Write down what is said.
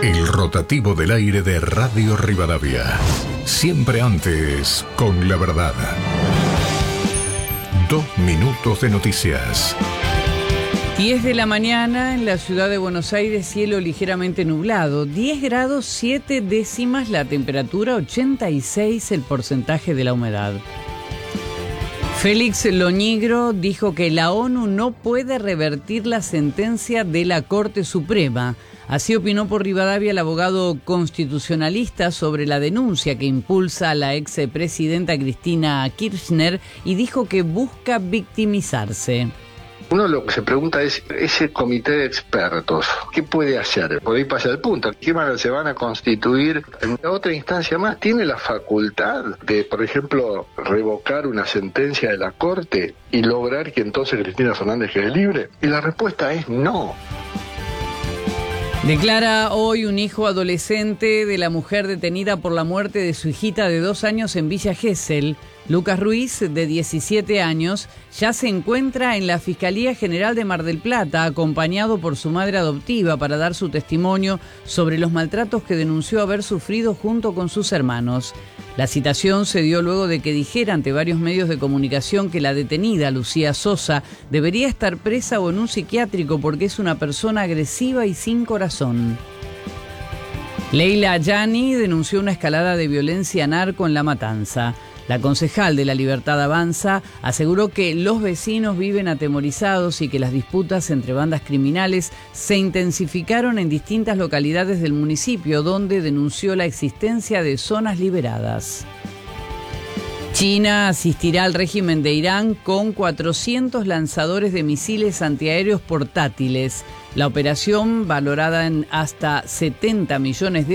El rotativo del aire de Radio Rivadavia. Siempre antes, con la verdad. 2 minutos de noticias. 10 de la mañana en la ciudad de Buenos Aires, cielo ligeramente nublado, 10 grados 7 décimas la temperatura, 86 el porcentaje de la humedad. Félix Loñigro dijo que la ONU no puede revertir la sentencia de la Corte Suprema. Así opinó por Rivadavia el abogado constitucionalista sobre la denuncia que impulsa a la expresidenta Cristina Kirchner y dijo que busca victimizarse. Uno lo que se pregunta es, ese comité de expertos, ¿qué puede hacer? Por ahí pasa el punto, ¿qué manera se van a constituir? En otra instancia más, ¿tiene la facultad de, por ejemplo, revocar una sentencia de la Corte y lograr que entonces Cristina Fernández quede libre? Y la respuesta es no. Declara hoy un hijo adolescente de la mujer detenida por la muerte de su hijita de 2 años en Villa Gesell. Lucas Ruiz, de 17 años, ya se encuentra en la Fiscalía General de Mar del Plata, acompañado por su madre adoptiva para dar su testimonio sobre los maltratos que denunció haber sufrido junto con sus hermanos. La citación se dio luego de que dijera ante varios medios de comunicación que la detenida, Lucía Sosa, debería estar presa o en un psiquiátrico porque es una persona agresiva y sin corazón. Leila Ayani denunció una escalada de violencia narco en La Matanza. La concejal de La Libertad Avanza aseguró que los vecinos viven atemorizados y que las disputas entre bandas criminales se intensificaron en distintas localidades del municipio, donde denunció la existencia de zonas liberadas. China asistirá al régimen de Irán con 400 lanzadores de misiles antiaéreos portátiles. La operación, valorada en hasta 70 millones de